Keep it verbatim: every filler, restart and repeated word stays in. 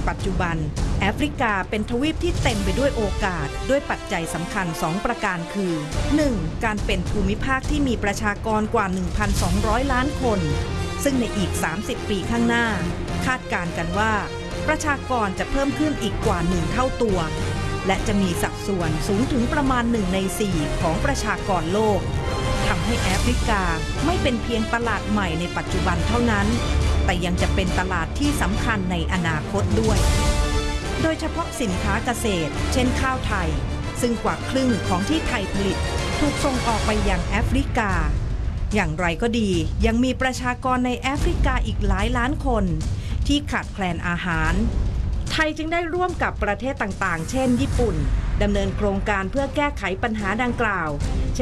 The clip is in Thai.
ปัจจุบันแอฟริกาเป็นทวีปที่เต็มไปด้วยโอกาสด้วยปัจจัยสำคัญสองประการคือ หนึ่ง. การเป็นภูมิภาคที่มีประชากรกว่า หนึ่งพันสองร้อย ล้านคนซึ่งในอีกสามสิบปีข้างหน้าคาดการณ์กันว่าประชากรจะเพิ่มขึ้นอีกกว่าหนึ่งเท่าตัวและจะมีสัดส่วนสูงถึงประมาณหนึ่งในสี่ของประชากรโลกทำให้แอฟริกาไม่เป็นเพียงตลาดใหม่ในปัจจุบันเท่านั้นแต่ยังจะเป็นตลาดที่สำคัญในอนาคตด้วยโดยเฉพาะสินค้าเกษตรเช่นข้าวไทยซึ่งกว่าครึ่งของที่ไทยผลิตถูกส่งออกไปยังแอฟริกาอย่างไรก็ดียังมีประชากรในแอฟริกาอีกหลายล้านคนที่ขาดแคลนอาหารไทยจึงได้ร่วมกับประเทศต่างๆเช่นญี่ปุ่นดำเนินโครงการเพื่อแก้ไขปัญหาดังกล่าว